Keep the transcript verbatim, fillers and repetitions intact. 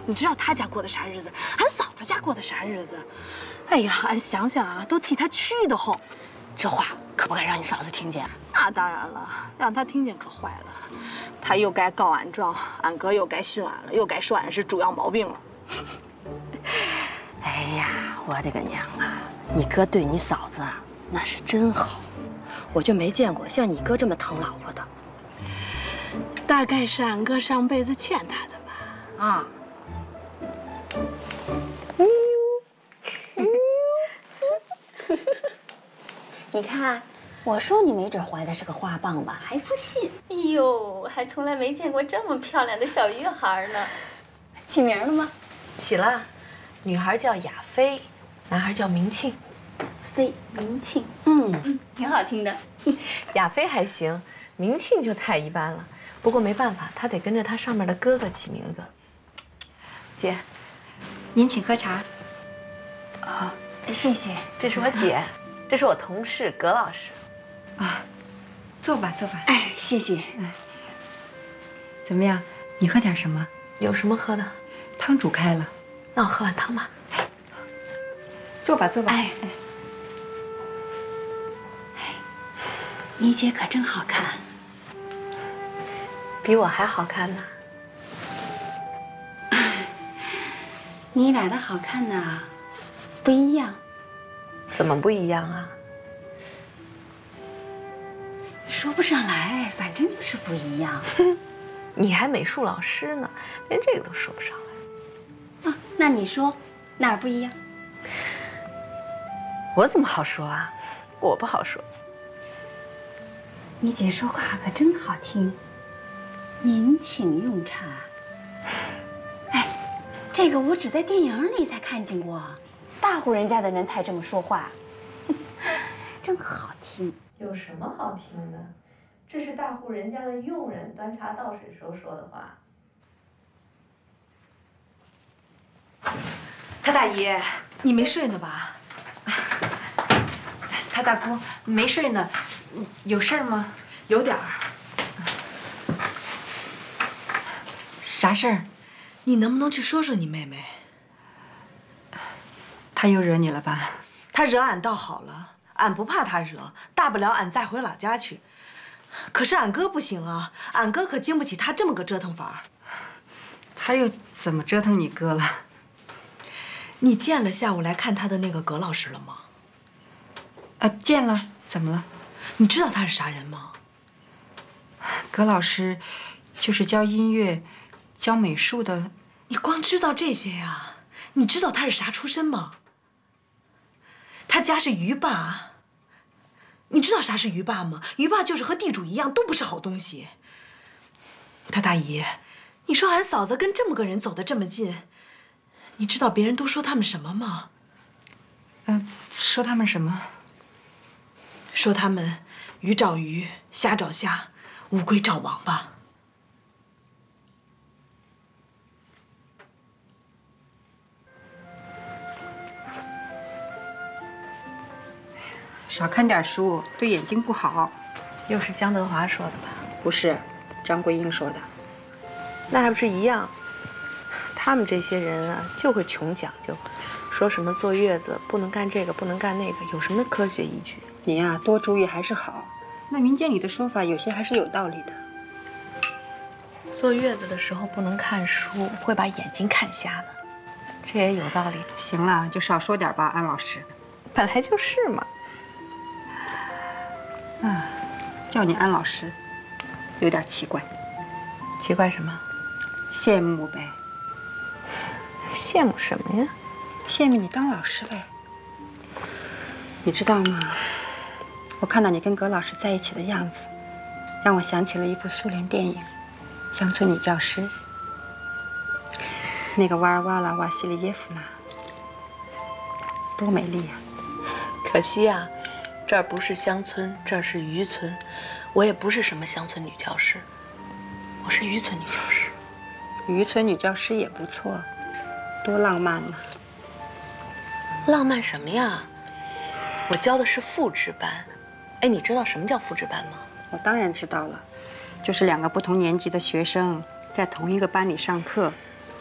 你知道他家过的啥日子？俺嫂子家过的啥日子？哎呀，俺想想啊，都替他气得慌。 这话可不敢让你嫂子听见。 那当然了，让他听见可坏了，他又该告俺状，俺哥又该训俺了，又该说俺是主要毛病了。 哎呀，我的个娘啊！你哥对你嫂子啊，那是真好，我就没见过像你哥这么疼老婆的。 大概是俺哥上辈子欠他的吧。啊。 你看，我说你没准怀的是个花棒吧，还不信。 哎呦，还从来没见过这么漂亮的小玉孩呢。 起名了吗？ 起了，女孩叫雅菲，男孩叫明庆。 飞明庆，嗯嗯，挺好听的。 雅菲还行，明庆就太一般了。不过没办法，他得跟着他上面的哥哥起名字。姐， 您请喝茶。 啊、哦，谢谢。 这是我姐。这是我同事葛老师， 啊，坐吧坐吧。 哎，谢谢。 哎，怎么样？你喝点什么？ 有什么喝的？ 汤煮开了， 那我喝碗汤吧。 哎，坐吧坐吧。哎哎， 哎，你姐可真好看， 比我还好看呢。 你俩的好看呢，不一样。 怎么不一样啊？ 说不上来，反正就是不一样。 你还美术老师呢，连这个都说不上来。 啊，那你说哪儿不一样？ 我怎么好说啊？我不好说。 你姐说话可真好听。您请用茶。哎，这个我只在电影里才看见过。大户人家的人才这么说话，真好听。 有什么好听的？这是大户人家的佣人端茶倒水时候说的话。 他大爷，你没睡呢吧？ 他大姑没睡呢，有事儿吗？ 有点儿。 啥事儿？ 你能不能去说说你妹妹？ 他又惹你了吧？ 他惹俺倒好了，俺不怕他惹，大不了俺再回老家去。可是俺哥不行啊，俺哥可经不起他这么个折腾法。 他又怎么折腾你哥了？ 你见了下午来看他的那个葛老师了吗？ 啊，见了。怎么了？ 你知道他是啥人吗？ 葛老师就是教音乐、教美术的。 你光知道这些呀？你知道他是啥出身吗？他家是渔霸。你知道啥是渔霸吗？渔霸就是和地主一样，都不是好东西。他大姨，你说俺嫂子跟这么个人走得这么近，你知道别人都说他们什么吗？ 嗯、呃，说他们什么？ 说他们鱼找鱼，虾找虾，乌龟找王八。 少看点书，对眼睛不好。 又是江德华说的吧？ 不是，张桂英说的。 那还不是一样？他们这些人啊，就会穷讲究，说什么坐月子不能干这个，不能干那个，有什么科学依据？ 你呀、啊，多注意还是好。那民间里的说法有些还是有道理的。 坐月子的时候不能看书，会把眼睛看瞎的，这也有道理。 行了，就少说点吧，安老师。 本来就是嘛。 啊，叫你安老师，有点奇怪。 奇怪什么？ 羡慕呗。 羡慕什么呀？ 羡慕你当老师呗。你知道吗？我看到你跟葛老师在一起的样子，让我想起了一部苏联电影《乡村女教师》。那个瓦尔瓦拉·瓦西里耶夫娜，多美丽呀！ 可惜啊，这儿不是乡村，这儿是渔村。我也不是什么乡村女教师，我是渔村女教师。 渔村女教师也不错，多浪漫呢！ 浪漫什么呀？我教的是复制班。哎，你知道什么叫复制班吗？ 我当然知道了，就是两个不同年级的学生在同一个班里上课，